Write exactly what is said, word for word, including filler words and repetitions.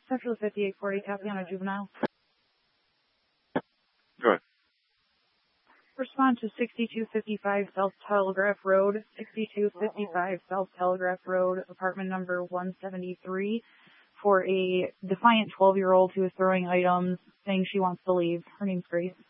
Central fifty-eight forty, Tatiana Juvenile. Go ahead. Respond to sixty-two fifty-five South Telegraph Road, sixty-two fifty-five South Telegraph Road, apartment number one seventy-three, for a defiant twelve-year-old who is throwing items, saying she wants to leave. Her name's Grace.